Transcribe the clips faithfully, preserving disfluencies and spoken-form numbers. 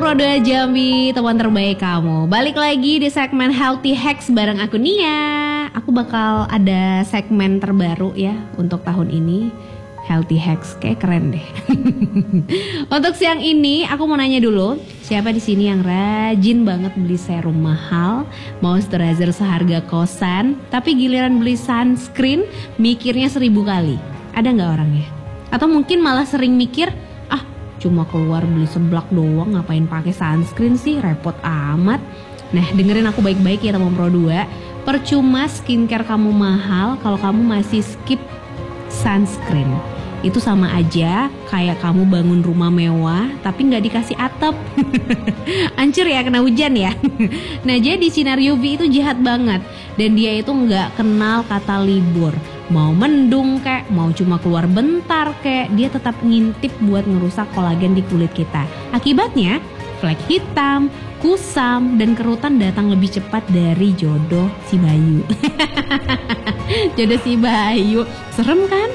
Pro dua Jambi, teman terbaik kamu. Balik lagi di segmen Healthy Hacks bareng aku Nia. Aku bakal ada segmen terbaru ya untuk tahun ini. Healthy Hacks, kayak keren deh. Untuk siang ini aku mau nanya dulu, siapa di sini yang rajin banget beli serum mahal, moisturizer seharga kosan, tapi giliran beli sunscreen mikirnya seribu kali? Ada nggak orangnya? Atau mungkin malah sering mikir, ah cuma keluar beli seblak doang, ngapain pakai sunscreen sih, repot amat. Nah dengerin aku baik-baik ya teman Pro dua. Percuma skincare kamu mahal kalau kamu masih skip sunscreen. Itu sama aja kayak kamu bangun rumah mewah tapi gak dikasih atap. Hancur ya, kena hujan ya. Nah jadi sinar U V itu jahat banget. Dan dia itu gak kenal kata libur. Mau mendung kek, mau cuma keluar bentar kek, dia tetap ngintip buat ngerusak kolagen di kulit kita. Akibatnya flek hitam, kusam, dan kerutan datang lebih cepat dari jodoh si Bayu. Jodoh si Bayu, serem kan?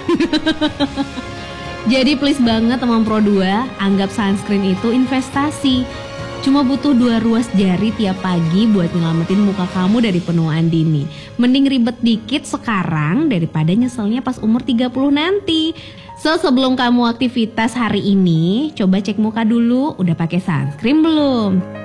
Jadi please banget teman Pro dua, anggap sunscreen itu investasi. Cuma butuh dua ruas jari tiap pagi buat nyelamatin muka kamu dari penuaan dini. Mending ribet dikit sekarang daripada nyeselnya pas umur tiga puluh nanti. So sebelum kamu aktivitas hari ini, coba cek muka dulu, udah pakai sunscreen belum?